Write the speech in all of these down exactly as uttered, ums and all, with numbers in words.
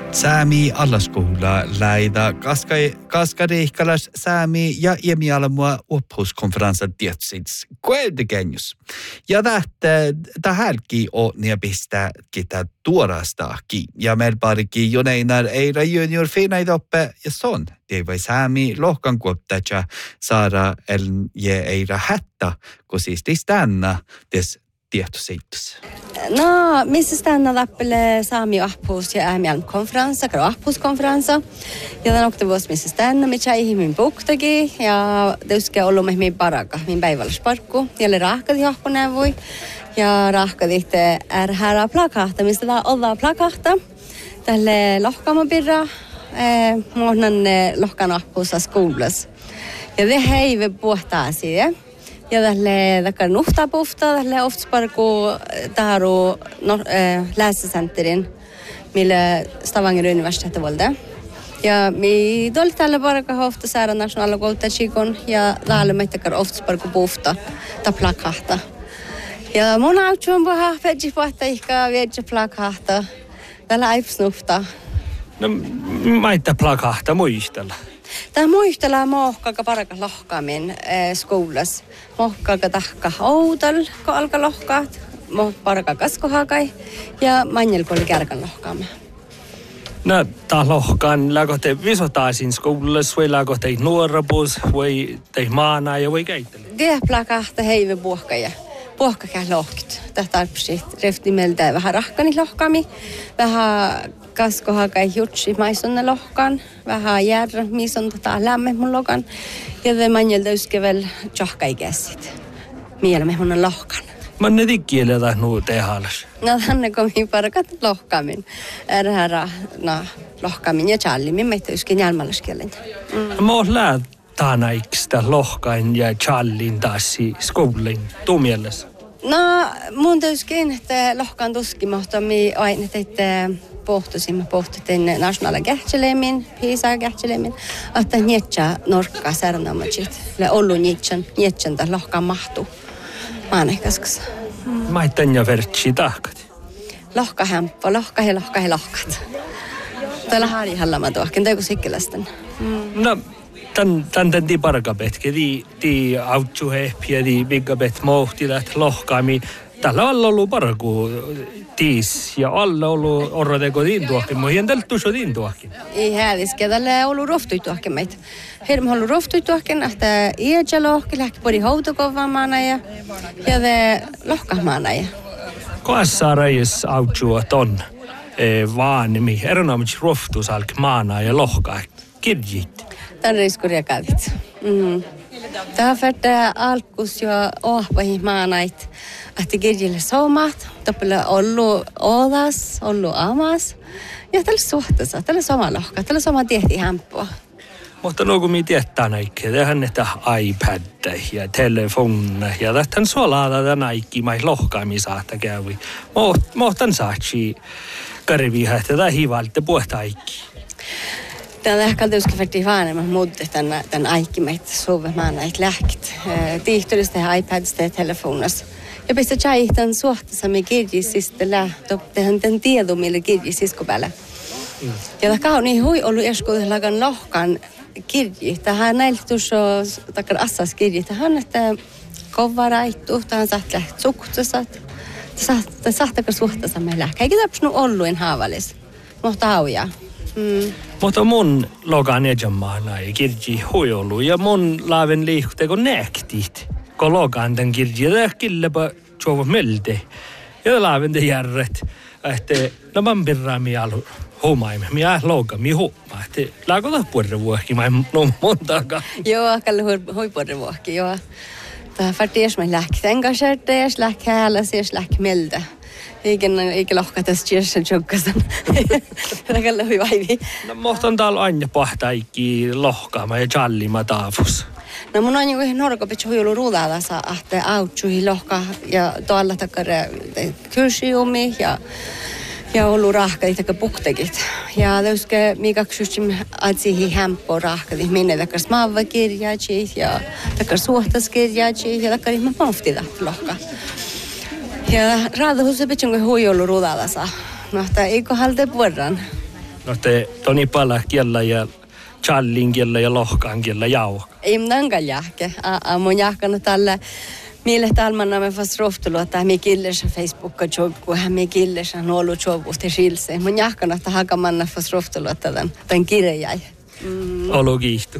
Säämi allaskoula läida kaskariikkalas säämi ja iemialamua opuskonferensa tietsits kueldegenjus. Ja tähtä tähälki on niepistä kita tuorastaakin. Ja melparikin joneinar eira junior finaidoppe ja son. Teivai säämi lohkan kuoptaja saada el je eira hättä, kun siis tänna des tietoseitus. No, missä stanna lappele saami ahpus ja äämialm konferensa, karo ahpuskonferensa. Ja tämän oktavuus missä stanna, mitä ihmin puhtagi ja teuske ollut min paraka, min päivällisparkku. Ja le rahkadi ahpunevui ja rahkadi te är här plakahta, mistä tää ollaan plakahta. Tälle lohkamapirra, eh, muonan lohkan ahpusa skoulas. Ja det heive puhtaa siitä. Ja tälle takar nuhtaa puhta, tälle oftsparku taharu no, äh, läsecenterin, mille Stavanger universitetet valde. Ja mi tuli tälle parka ofta säädä nationella kouluttajikon ja täällä me takar oftsparku puhta ta plakahta. Ja mun autsuun puhaa pedji puhta ihka viedä plakahta. Tällä aipsnuhta. No maita plakahta muistella. Tämä muistellaan mohkaka paraka lohkaamin äh, skoulas. Mohkaka tahka outal, kun alkaa lohkaat. Moh paraka kaskohakai ja manjelko oli kärkan lohkaamme. No, tämä lohkaan lagote visotaisin skoulas, vai lagote nuorabus, vai tei maana ja vai käyttely? Tiehplakahta heive puhkaja. Puhkakaa lohkit. Tästä tarvitsi reftimeltä vähän rahkani lohkaami. Vähän kaskohakai jutsi maisonne lohkaan. Vähän järä, missä on tota lämme mun lokan. Ja te manjelta yskevel tjohkai käsit. Mielemme mun lohkaan. Mä ne tikkielä nuu tehalas. No tänne komi parakat lohkaamin. Ärhärä no lohkaamin ja challimin meitä yskin jälmälläskielen. Mm. Mä oon läät taanaiksta lohkain ja challin taasi skoulin tumielessä. No mun täyskin, että lohkaan tuskimohta mi aina teitte pohtusimme pohtutin nationella kähtselemin, piisaa kähtselemin, että nietsä norkkaa särnämätsit. Le ollu nietsän, nietsän ta lohkaan mahtuu. Maanehkaskas. Mä etten ja vertsi tahkat. Lohka hämppo, lohka he lohka he lohkat. Täällä haari hallama tuohkin, teiku sikkelästen. No, tän tän tän di parkapetke, di di autsuheppiä, di biggabet mohtilat lohkaami. Tällä alla ollut parku tiis ja alla ollut orrodeko din tuohkin, mutta hien tällä tuossa din tuohkin. Ei hääliske, tällä ollut roftui tuohkin meitä. Hirma ollut roftui tuohkin, että iäjä lohki, lähti pori houtokovamaana ja ja de lohkamaana ja. Koassa reis autsua ton vaanimi, eronomiksi roftus alk maana ja lohkaa kirjit. Tän reiskuria kävit. Mm. Tämä färtä alkus jo ohpahi maanait, että kirjille somat, toppele ollu odas, ollu amas. Ja tällä suhteessa, tällä sama lohka, tällä sama tehti hämpua. Mutta no kun mi tietää näikkiä, tehän näitä iPad ja telefonna ja tähtän suolaata tämän näikki, mai lohkaami saattaa kävi. Mohtan saatsi karviha, että tämä hivalta puhta aikki. Tämä ehkä tietysti färti vaanema, mutta tämän, tämän aikki meitä suuvemaan näitä lähkit. Tiihtyydessä tehdään iPadista ja telefonassa. Ja pistä tjäihtämän suhteessa me kirjisistä lähtö, tehdään tämän tiedon, millä kirjisisko päällä. Mm. Ja tämä on niin hui ollut eskuudella lohkan kirji. Tähän näiltä tuossa takar assas kirji. Tähän että kova raittu, tähän saat lähtö suhteessa. Tämä saat takar suhteessa me lähkä. Eikä tämä ollut en haavallis. Mutta haujaa. Mm. Mutta mun logan edjammaana ei kirji hui ollut. Ja mun laaven liihteko näktit. Kun logan tämän kirji, tämä killepä tjova melte. Ja laaven te järret. Että no man pirraa mi alu homaimme. Mi ah loga mi homma. Että laakota puolre vuohki. Mä en no montakaan. Joo, kalle hui puolre vuohki, joo. Tämä färties mä lähki tänkasärte, ja lähki hääläsi, ja lähki meltä. Eikä, eikä lohka tässä tjärsen tjokkasen. Tämä kalle hui vaivi. No mohtan täällä aina pahtaikki lohkaama ja challima taafus. No mun on jo ihan norkopitsi huilu ruudalasa, että autsuhi lohka ja tuolla takar kyrsiumi ja ja ollut rahkadi takar puhtekit. Ja täyske mikä kysym atsihi hämppo rahkadi minne takar smaava kirjatsi ja takar suhtas kirjatsi ja takar ihma paftida lohka. Ja raadahusse pitsi huilu ruudalasa. No, että eikö halte puoran. No te toni pala kiellä ja challin kiellä ja lohkaan kiellä jauh. Ei mnangal jahke. A mun jahkana tällä mille talmanna me fast roftulu että me killes Facebookka job kun me killes on ollut job uste skilse. Mun jahkana että hakamanna fast roftulu että tämän tämän kirjai. Mm. Olo kiihtu.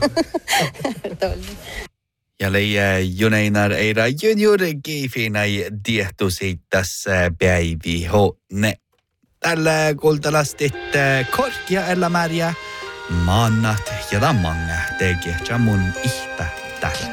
Ja leijä juneinar eira junior giifinai diehtu siitä tässä päivi honne. Tällä kultalastit korkia elämäriä maannat ja tammanga tekee mun ihtä tällä.